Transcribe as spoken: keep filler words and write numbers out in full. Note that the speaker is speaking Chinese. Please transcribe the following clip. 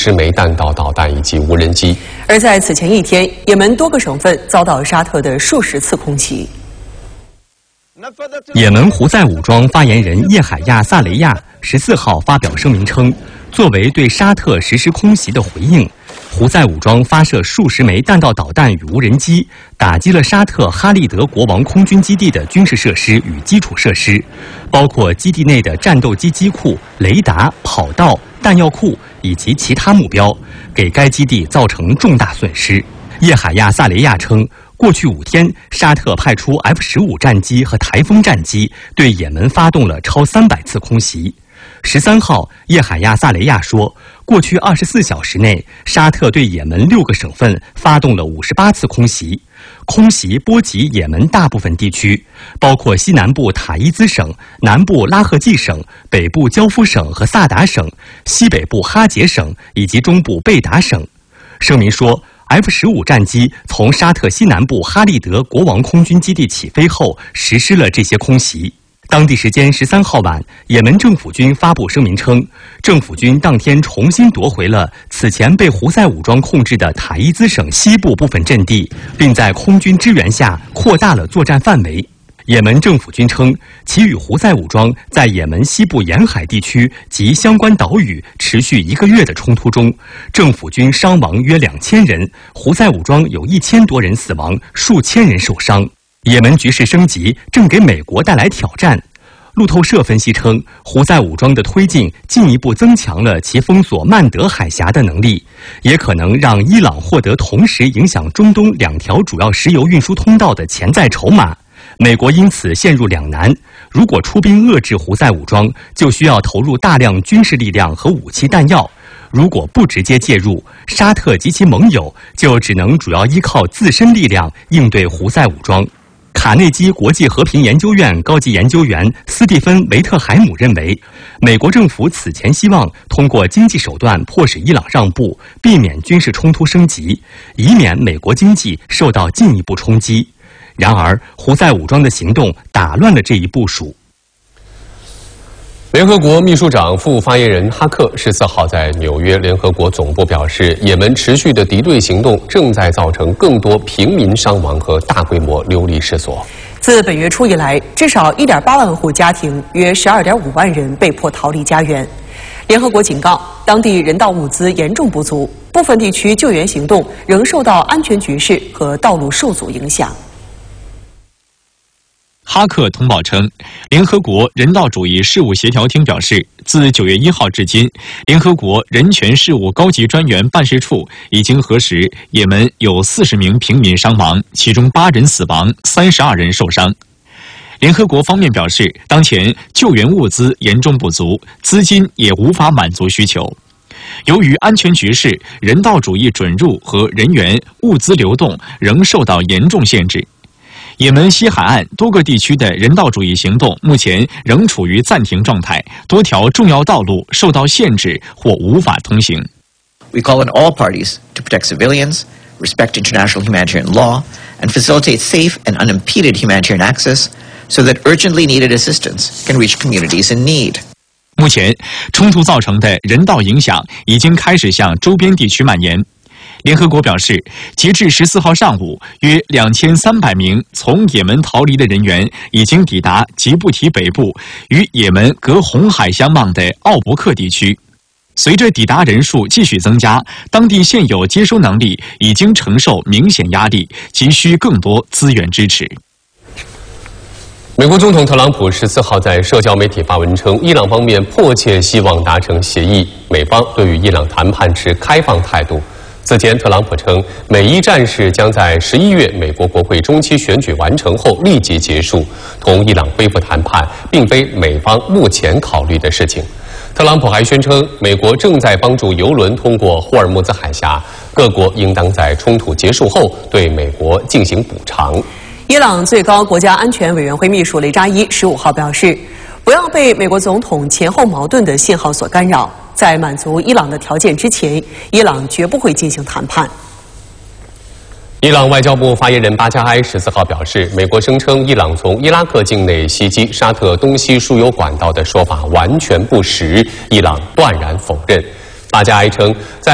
十枚弹道导弹以及无人机。 而在此前一天，也门多个省份遭到沙特的数十次空袭。 也门胡塞武装发言人叶海亚·萨雷亚十四号发表声明称，作为对沙特实施空袭的回应，胡塞武装发射数十枚弹道导弹与无人机，打击了沙特哈利德国王空军基地的军事设施与基础设施，包括基地内的战斗机机库、雷达、跑道、弹药库以及其他目标，给该基地造成重大损失。叶海亚·萨雷亚称，过去五天，沙特派出 F 十五 战机和台风战机对也门发动了超三百次空袭。十三号，叶海亚·萨雷亚说，过去二十四小时内，沙特对也门六个省份发动了五十八次空袭，空袭波及也门大部分地区，包括西南部塔伊兹省、南部拉赫季省、北部焦夫省和萨达省、西北部哈杰省以及中部贝达省。声明说，F 十五 战机从沙特西南部哈利德国王空军基地起飞后，实施了这些空袭。当地时间十三号晚，也门政府军发布声明称，政府军当天重新夺回了此前被胡塞武装控制的塔伊兹省西部部分阵地，并在空军支援下扩大了作战范围。也门政府军称，其与胡塞武装在也门西部沿海地区及相关岛屿持续一个月的冲突中，政府军伤亡约两千人，胡塞武装有一千多人死亡，数千人受伤。也门局势升级正给美国带来挑战。路透社分析称，胡塞武装的推进进一步增强了其封锁曼德海峡的能力，也可能让伊朗获得同时影响中东两条主要石油运输通道的潜在筹码。美国因此陷入两难，如果出兵遏制胡塞武装，就需要投入大量军事力量和武器弹药；如果不直接介入，沙特及其盟友就只能主要依靠自身力量应对胡塞武装。卡内基国际和平研究院高级研究员斯蒂芬·维特海姆认为，美国政府此前希望通过经济手段迫使伊朗让步，避免军事冲突升级，以免美国经济受到进一步冲击。然而，胡塞武装的行动打乱了这一部署。 联合国秘书长副发言人哈克十四号在纽约联合国总部表示，也门持续的敌对行动正在造成更多平民伤亡和大规模流离失所。 自本月初以来，至少 一点八万户家庭，约 十二点五万人被迫逃离家园。联合国警告，当地人道物资严重不足，部分地区救援行动仍受到安全局势和道路受阻影响。 哈克通报称，联合国人道主义事务协调厅表示，自九月一号至今，联合国人权事务高级专员办事处已经核实，也门有四十名平民伤亡，其中八人死亡，三十二人受伤。联合国方面表示，当前救援物资严重不足，资金也无法满足需求。由于安全局势、人道主义准入和人员、物资流动仍受到严重限制。也门西海岸多个地区的人道主义行动目前仍处于暂停状态，多条重要道路受到限制或无法通行。 We call on all parties to protect civilians, respect international humanitarian law, and facilitate safe and unimpeded humanitarian access so that urgently needed assistance can reach communities in need. 目前，冲突造成的人道影响已经开始向周边地区蔓延。联合国表示，截至十四号上午，约两千三百名从也门逃离的人员已经抵达吉布提北部与也门隔红海相望的奥伯克地区。随着抵达人数继续增加，当地现有接收能力已经承受明显压力，急需更多资源支持。 美国总统特朗普十四号在社交媒体发文称，伊朗方面迫切希望达成协议，美方对于伊朗谈判持开放态度。此前，特朗普称，美伊战事将在十一月美国国会中期选举完成后立即结束，同伊朗恢复谈判并非美方目前考虑的事情。特朗普还宣称，美国正在帮助油轮通过霍尔木兹海峡，各国应当在冲突结束后对美国进行补偿。 伊朗最高国家安全委员会秘书雷扎伊十五号表示，不要被美国总统前后矛盾的信号所干扰。在满足伊朗的条件之前，伊朗绝不会进行谈判。 伊朗外交部发言人巴加埃十四号表示，美国声称伊朗从伊拉克境内袭击沙特东西输油管道的说法完全不实，伊朗断然否认。巴加埃称，在